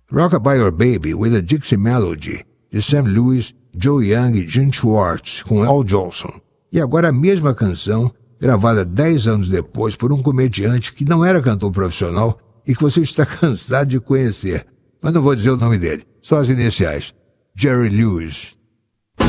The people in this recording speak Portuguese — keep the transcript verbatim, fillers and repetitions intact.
Rockabye Your Baby with a Dixie Melody, de Sam Lewis, Joe Young e Gene Schwartz, com Al Jolson. E agora a mesma canção, gravada dez anos depois por um comediante que não era cantor profissional e que você está cansado de conhecer. Mas não vou dizer o nome dele, só as iniciais. Jerry Lewis.